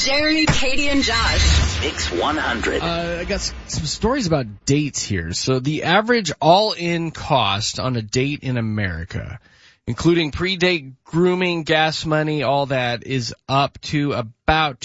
Jeremy, Katie, and Josh. Mix 100. I got some stories about dates here. So the average all-in cost on a date in America, including pre-date grooming, gas money, all that, is up to about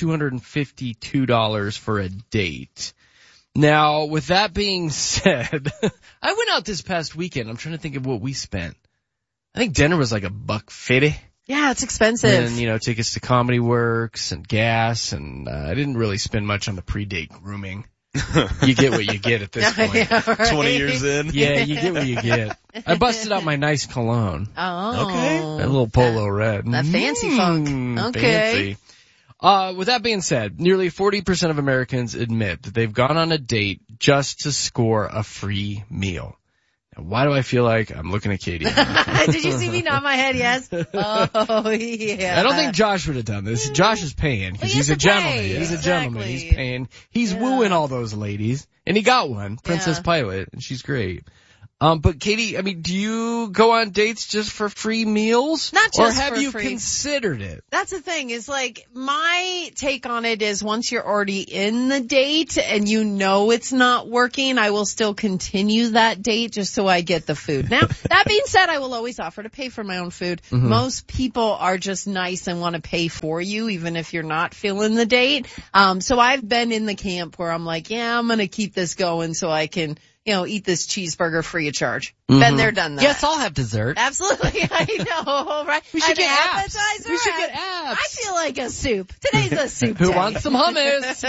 $252 for a date. Now, with that being said, I went out this past weekend. I'm trying to think of what we spent. I think dinner was like $150. Yeah, it's expensive. And, tickets to Comedy Works and gas, and I didn't really spend much on the pre-date grooming. You get what you get at this point. Yeah, right. 20 years in. Yeah, you get what you get. I busted out my nice cologne. Oh. Okay. That little polo red. That fancy funk. Okay. Fancy. With that being said, nearly 40% of Americans admit that they've gone on a date just to score a free meal. Now, why do I feel like I'm looking at Katie? Did you see me nod my head? Yes. Oh, yeah. I don't think Josh would have done this. Josh is paying because he's a gentleman. He's a gentleman. He's paying. He's wooing all those ladies. And he got one, Princess Pilot, and she's great. But Katie, I mean, do you go on dates just for free meals? Not just or have for you free. considered it? That's the thing is like my take on it is once you're already in the date and you know it's not working, I will still continue that date just so I get the food. Now, that being said, I will always offer to pay for my own food. Mm-hmm. Most people are just nice and want to pay for you even if you're not feeling the date. So I've been in the camp where I'm like, yeah, I'm going to keep this going so I can eat this cheeseburger free of charge. Mm-hmm. Been there, done that. Yes, I'll have dessert. Absolutely. I know, right? We should get apps. Appetizer. We should get apps. I feel like a soup. Today's a soup Who day. wants some hummus?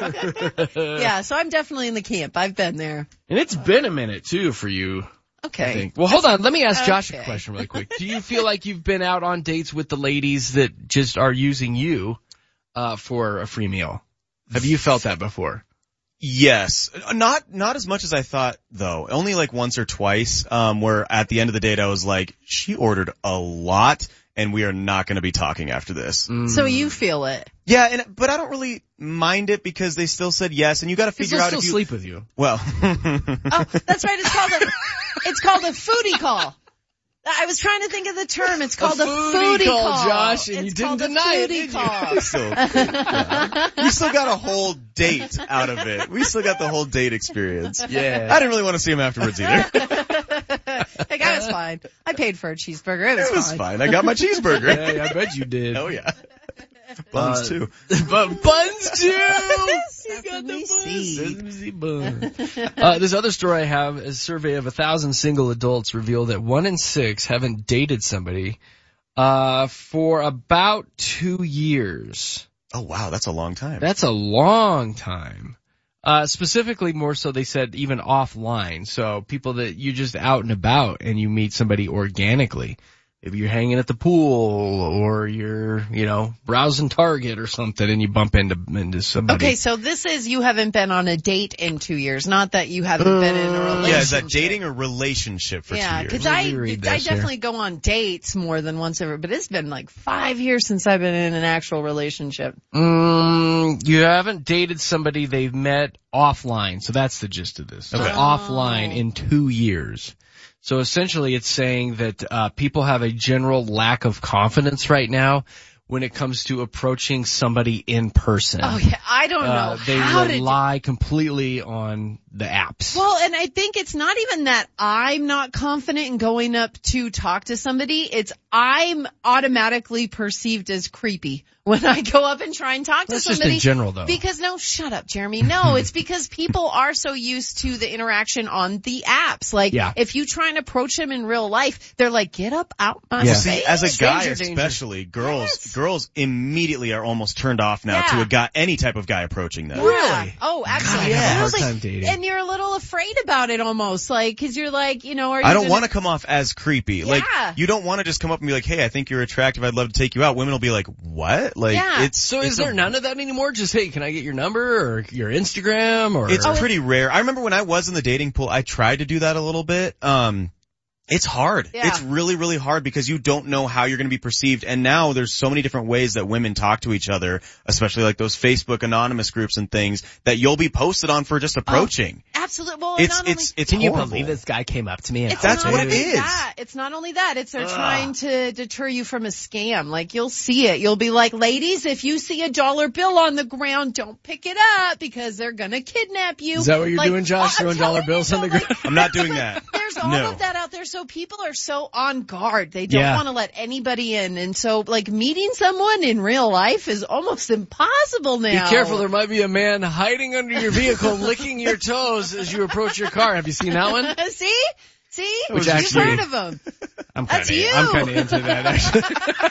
Yeah, so I'm definitely in the camp. I've been there. And it's been a minute, too, for you. Okay. I think. Well, hold on. Let me ask Josh a question really quick. Do you feel like you've been out on dates with the ladies that just are using you for a free meal? Have you felt that before? Yes. Not as much as I thought, though. Only like once or twice, where at the end of the date I was like, she ordered a lot and we are not going to be talking after this. So you feel it. Yeah, but I don't really mind it because they still said yes, and you got to figure out if you sleep with you. Well. Oh, that's right. It's called a foodie call. I was trying to think of the term. It's called a foodie call, Josh, and you didn't deny it, did you? We still got a whole date out of it. We still got the whole date experience. Yeah. I didn't really want to see him afterwards either. Hey, guy, it was fine. I paid for a cheeseburger. It was fine. I got my cheeseburger. Yeah, I bet you did. Oh, yeah. Buns, too. But buns, too! Sesame bun. This other story I have, a survey of 1,000 single adults reveal that 1 in 6 haven't dated somebody for about 2 years. Oh, wow, that's a long time. That's a long time. Specifically, more so, they said even offline. So people that you just out and about and you meet somebody organically. Maybe you're hanging at the pool or you're, browsing Target or something and you bump into somebody. Okay, so this is you haven't been on a date in 2 years, not that you haven't been in a relationship. Yeah, is that dating or relationship for 2 years? Yeah, because I definitely go on dates more than once ever, but it's been like 5 years since I've been in an actual relationship. You haven't dated somebody they've met offline, so that's the gist of this. So offline in 2 years. So essentially it's saying that people have a general lack of confidence right now when it comes to approaching somebody in person. Oh yeah, I don't know they how rely completely on the apps. Well, and I think it's not even that I'm not confident in going up to talk to somebody. It's I'm automatically perceived as creepy when I go up and try and talk to somebody. That's just in general, though. Because shut up, Jeremy. No, it's because people are so used to the interaction on the apps. Like, if you try and approach them in real life, they're like, get up out my face. See, as a guy especially, girls immediately are almost turned off now to a guy, any type of guy approaching them. Really? Oh, absolutely. God, I have a hard time dating. And you're a little afraid about it almost, like, cause you're like, are you I don't want to come off as creepy. Yeah. Like, you don't want to just come up and be like, hey, I think you're attractive, I'd love to take you out. Women will be like, what? Like, is there none of that anymore? Just, hey, can I get your number or your Instagram or? It's pretty rare. I remember when I was in the dating pool, I tried to do that a little bit. And It's hard. Yeah. It's really, really hard because you don't know how you're going to be perceived. And now there's so many different ways that women talk to each other, especially like those Facebook anonymous groups and things that you'll be posted on for just approaching. Absolutely. Well, It's Can you horrible. believe this guy came up to me? And That's what it is. It's not only that. It's they're trying to deter you from a scam. Like, you'll see it. You'll be like, ladies, if you see a dollar bill on the ground, don't pick it up because they're going to kidnap you. Is that what you're Like, doing, Josh? I'm Throwing dollar telling bills you, on the like, ground? I'm not doing that. There's all No. of that out there. So people are so on guard. They don't Yeah. want to let anybody in. And so, like, meeting someone in real life is almost impossible now. Be careful, there might be a man hiding under your vehicle licking your toes as you approach your car. Have you seen that one? See? Which You've actually- heard of them. I'm That's kinda, you. I'm kind of into that, actually.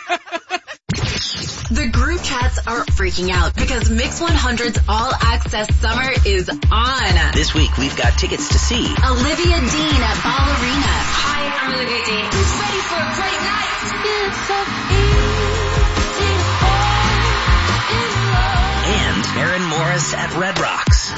The group chats are freaking out because Mix 100's All Access Summer is on. This week we've got tickets to see Olivia Dean at Ballerina. Hi, I'm Olivia Dean. Who's ready for a great night? It's so easy to fall in love. and Aaron Morris at Red Rocks.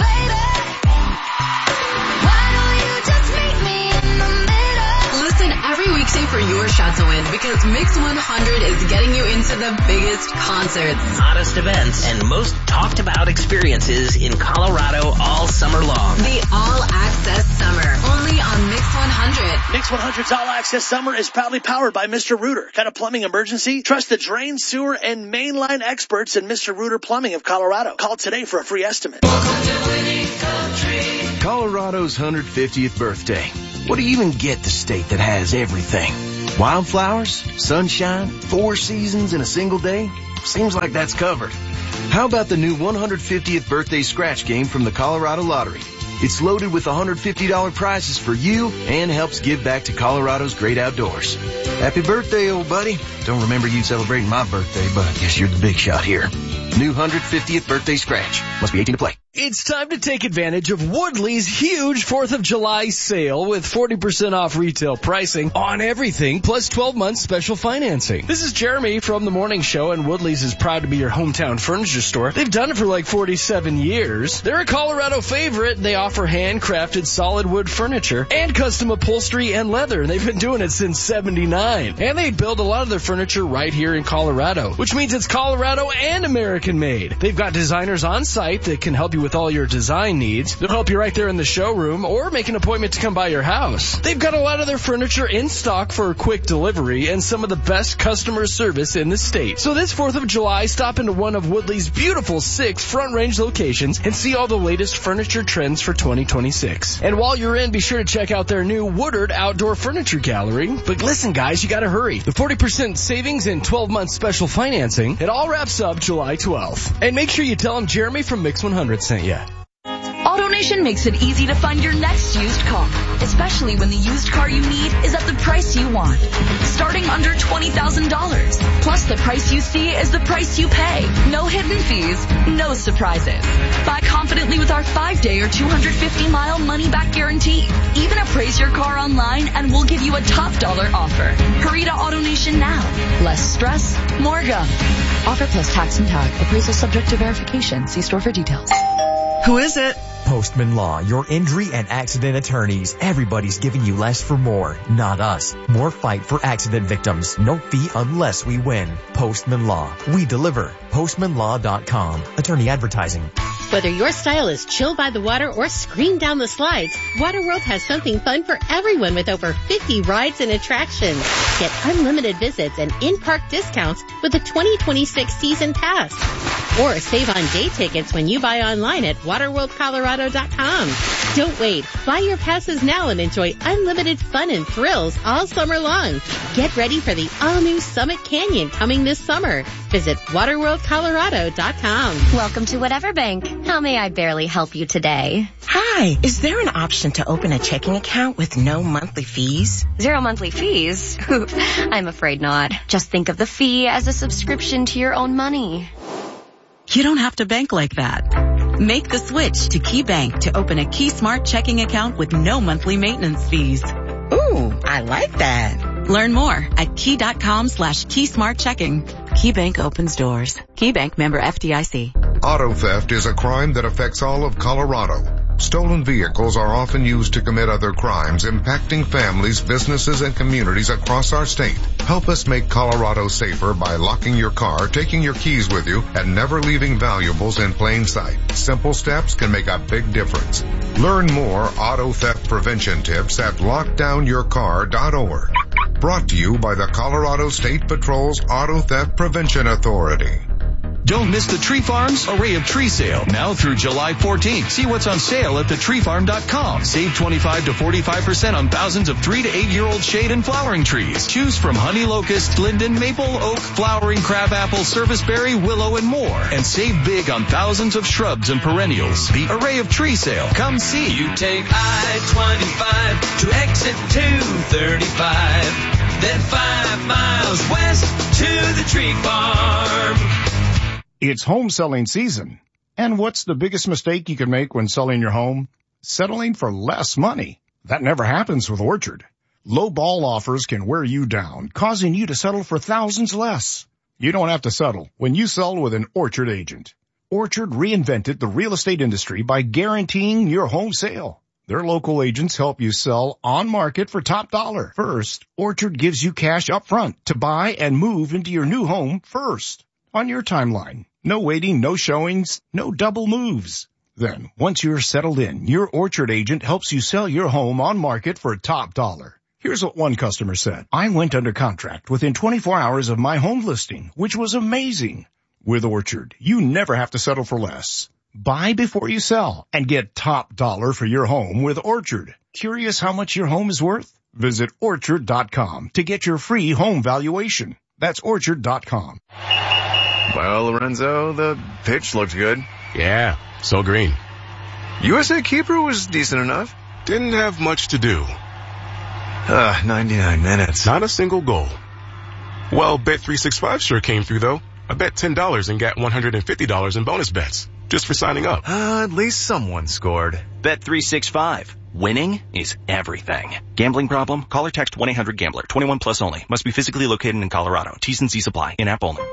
Listen every weekday for your shot to win because Mix 100 is getting you into the biggest concerts. Hottest events and most talked about experiences in Colorado all summer long. The All Access Summer, only on Mix 100. Mix 100's All Access Summer is proudly powered by Mr. Rooter. Got a plumbing emergency? Trust the drain, sewer, and mainline experts in Mr. Rooter Plumbing of Colorado. Call today for a free estimate. Colorado's 150th birthday. What do you even get the state that has everything? Wildflowers, sunshine, 4 seasons in a single day? Seems like that's covered. How about the new 150th birthday scratch game from the Colorado Lottery? It's loaded with $150 prizes for you and helps give back to Colorado's great outdoors. Happy birthday, old buddy. Don't remember you celebrating my birthday, but I guess you're the big shot here. New 150th birthday scratch. Must be 18 to play. It's time to take advantage of Woodley's huge 4th of July sale with 40% off retail pricing on everything plus 12 months special financing. This is Jeremy from The Morning Show, and Woodley's is proud to be your hometown furniture store. They've done it for like 47 years. They're a Colorado favorite. They offer handcrafted solid wood furniture and custom upholstery and leather. They've been doing it since 79. And they build a lot of their furniture right here in Colorado, which means it's Colorado and American made. They've got designers on site that can help you with all your design needs. They'll help you right there in the showroom or make an appointment to come by your house. They've got a lot of their furniture in stock for quick delivery and some of the best customer service in the state. So this 4th of July, stop into one of Woodley's beautiful 6 Front Range locations and see all the latest furniture trends for 2026. And while you're in, be sure to check out their new Woodard Outdoor Furniture Gallery. But listen, guys, you gotta hurry. The 40% savings and 12-month special financing, it all wraps up July 12th. And make sure you tell them Jeremy from Mix 100 sent you. AutoNation makes it easy to find your next used car, especially when the used car you need is at the price you want. Starting under $20,000. Plus the price you see is the price you pay. No hidden fees, no surprises. Buy confidently with our 5-day or 250-mile money-back guarantee. Even appraise your car online and we'll give you a top dollar offer. Hurry to AutoNation now. Less stress, more go. Offer plus tax and tag. Appraisal subject to verification. See store for details. Who is it? Postman Law, your injury and accident attorneys. Everybody's giving you less for more, not us. More fight for accident victims. No fee unless we win. Postman Law. We deliver. PostmanLaw.com. Attorney advertising. Whether your style is chill by the water or scream down the slides, Waterworld has something fun for everyone with over 50 rides and attractions. Get unlimited visits and in-park discounts with the 2026 season pass. Or save on day tickets when you buy online at waterworldcolorado.com. Don't wait. Buy your passes now and enjoy unlimited fun and thrills all summer long. Get ready for the all-new Summit Canyon coming this summer. Visit waterworldcolorado.com. Welcome to Whatever Bank. How may I barely help you today? Hi, is there an option to open a checking account with no monthly fees? 0 monthly fees? I'm afraid not. Just think of the fee as a subscription to your own money. You don't have to bank like that. Make the switch to KeyBank to open a KeySmart checking account with no monthly maintenance fees. Ooh, I like that. Learn more at key.com/KeySmartChecking. KeyBank opens doors. KeyBank member FDIC. Auto theft is a crime that affects all of Colorado. Stolen vehicles are often used to commit other crimes, impacting families, businesses, and communities across our state. Help us make Colorado safer by locking your car, taking your keys with you, and never leaving valuables in plain sight. Simple steps can make a big difference. Learn more auto theft prevention tips at lockdownyourcar.org. Brought to you by the Colorado State Patrol's Auto Theft Prevention Authority. Don't miss the Tree Farm's Array of Tree Sale, now through July 14th. See what's on sale at thetreefarm.com. Save 25 to 45% on thousands of 3 to 8-year-old shade and flowering trees. Choose from honey locust, linden, maple, oak, flowering crabapple, serviceberry, willow, and more. And save big on thousands of shrubs and perennials. The Array of Tree Sale. Come see. You take I-25 to exit 235, then 5 miles west to the Tree Farm. It's home selling season. And what's the biggest mistake you can make when selling your home? Settling for less money. That never happens with Orchard. Low ball offers can wear you down, causing you to settle for thousands less. You don't have to settle when you sell with an Orchard agent. Orchard reinvented the real estate industry by guaranteeing your home sale. Their local agents help you sell on market for top dollar. First, Orchard gives you cash up front to buy and move into your new home first. On your timeline. No waiting, no showings, no double moves. Then, once you're settled in, your Orchard agent helps you sell your home on market for top dollar. Here's what one customer said. I went under contract within 24 hours of my home listing, which was amazing. With Orchard, you never have to settle for less. Buy before you sell and get top dollar for your home with Orchard. Curious how much your home is worth? Visit Orchard.com to get your free home valuation. That's Orchard.com. Well, Lorenzo, the pitch looked good. Yeah, so green. USA keeper was decent enough. Didn't have much to do. 99 minutes. Not a single goal. Well, Bet365 sure came through, though. I bet $10 and got $150 in bonus bets, just for signing up. At least someone scored. Bet365. Winning is everything. Gambling problem? Call or text 1-800-GAMBLER. 21 plus only. Must be physically located in Colorado. T's and C's apply. In-app only.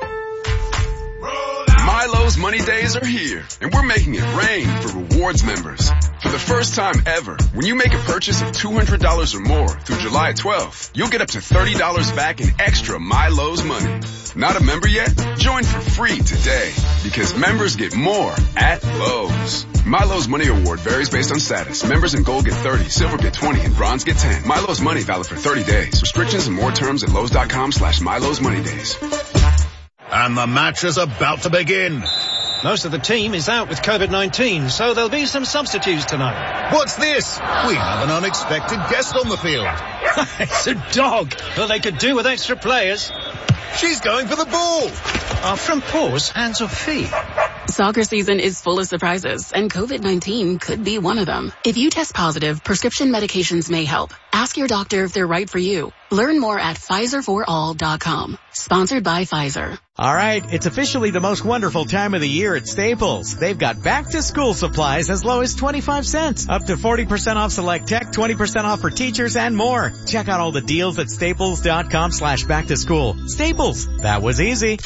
Milo's Money Days are here, and we're making it rain for rewards members. For the first time ever, when you make a purchase of $200 or more through July 12th, you'll get up to $30 back in extra Milo's money. Not a member yet? Join for free today, because members get more at Lowe's. Milo's Money Award varies based on status. Members in Gold get 30, Silver get 20, and Bronze get 10. Milo's Money valid for 30 days. Restrictions and more terms at Lowe's.com/Milo's Money Days. And the match is about to begin. Most of the team is out with COVID-19, so there'll be some substitutes tonight. What's this? We have an unexpected guest on the field. It's a dog. Well, they could do with extra players. She's going for the ball. From pause, hands off feet. Soccer season is full of surprises, and COVID-19 could be one of them. If you test positive, prescription medications may help. Ask your doctor if they're right for you. Learn more at PfizerForAll.com. Sponsored by Pfizer. All right, it's officially the most wonderful time of the year at Staples. They've got back-to-school supplies as low as 25 cents, up to 40% off select tech, 20% off for teachers, and more. Check out all the deals at staples.com/back-to-school. Staples, that was easy.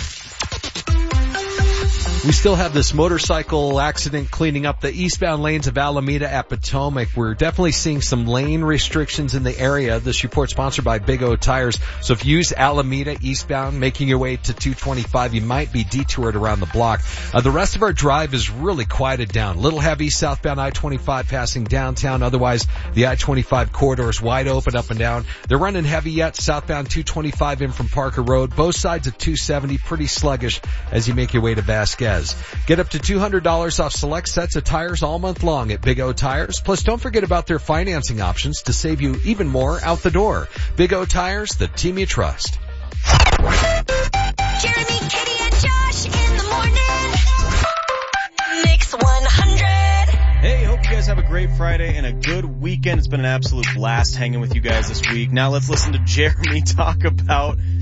We still have this motorcycle accident cleaning up the eastbound lanes of Alameda at Potomac. We're definitely seeing some lane restrictions in the area. This report sponsored by Big O Tires. So if you use Alameda eastbound, making your way to 225, you might be detoured around the block. The rest of our drive is really quieted down. A little heavy southbound I-25 passing downtown. Otherwise, the I-25 corridor is wide open up and down. They're running heavy yet southbound 225 in from Parker Road. Both sides of 270 pretty sluggish as you make your way to Vasquez. Get up to $200 off select sets of tires all month long at Big O Tires. Plus, don't forget about their financing options to save you even more out the door. Big O Tires, the team you trust. Jeremy, Kitty, and Josh in the morning. Mix 100. Hey, hope you guys have a great Friday and a good weekend. It's been an absolute blast hanging with you guys this week. Now let's listen to Jeremy talk about